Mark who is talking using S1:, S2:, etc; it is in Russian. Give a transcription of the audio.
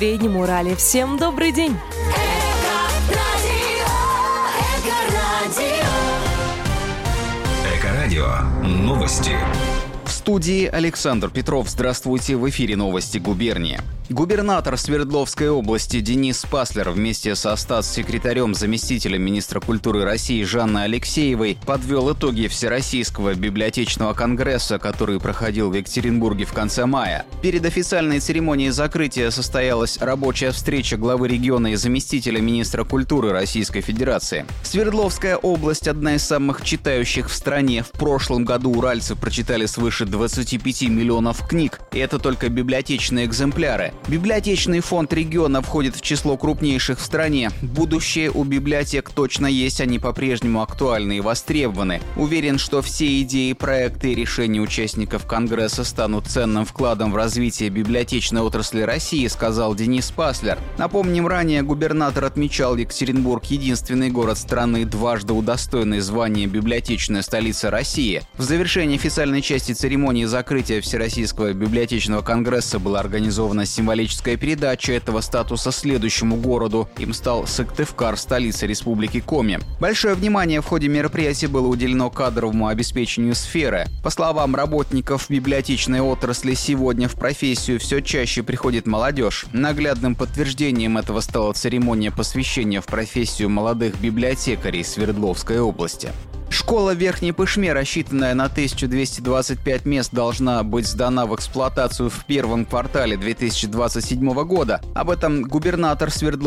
S1: Среднем Урале. Всем добрый день!
S2: Эко-радио. Новости.
S3: В студии Александр Петров. Здравствуйте, в эфире новости губернии. Губернатор Свердловской области Денис Паслер вместе со статс-секретарем, заместителем министра культуры России Жанной Алексеевой подвел итоги Всероссийского библиотечного конгресса, который проходил в Екатеринбурге в конце мая. Перед официальной церемонией закрытия состоялась рабочая встреча главы региона и заместителя министра культуры Российской Федерации. Свердловская область – одна из самых читающих в стране. В прошлом году уральцы прочитали свыше 25 миллионов книг, и это только библиотечные экземпляры. Библиотечный фонд региона входит в число крупнейших в стране. Будущее у библиотек точно есть, они по-прежнему актуальны и востребованы. Уверен, что все идеи, проекты и решения участников Конгресса станут ценным вкладом в развитие библиотечной отрасли России, сказал Денис Паслер. Напомним, ранее губернатор отмечал, Екатеринбург – единственный город страны, дважды удостоенный звания библиотечная столица России. В завершении официальной части церемонии закрытия Всероссийского библиотечного конгресса была организована символическая передача этого статуса следующему городу. Им стал Сыктывкар, столица Республики Коми. Большое внимание в ходе мероприятия было уделено кадровому обеспечению сферы. По словам работников библиотечной отрасли, сегодня в профессию все чаще приходит молодежь. Наглядным подтверждением этого стала церемония посвящения в профессию молодых библиотекарей Свердловской области. Школа в Верхней Пышме, рассчитанная на 1225 мест, должна быть сдана в эксплуатацию в первом квартале 2027 года. Об этом губернатор Свердловской